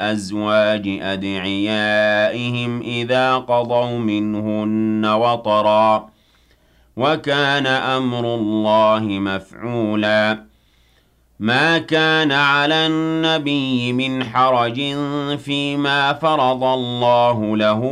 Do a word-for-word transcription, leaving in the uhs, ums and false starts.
أَزْوَاجِ أَدْعِيَائِهِمْ إِذَا قَضَوْا مِنْهُنَّ وَطَرًا ۚ وَكَانَ أَمْرُ اللَّهِ مَفْعُولًا مَا كَانَ عَلَى النَّبِيِّ مِنْ حَرَجٍ فِيمَا فَرَضَ اللَّهُ لَهُ